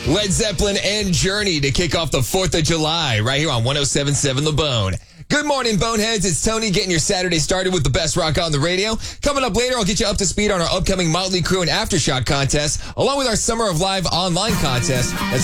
Led Zeppelin and Journey to kick off the 4th of July right here on 107.7 The Bone. Good morning, Boneheads. It's Tony getting your Saturday started with the best rock on the radio. Coming up later, I'll get you up to speed on our upcoming Motley Crue and Aftershock contest, along with our Summer of Live online contest. That's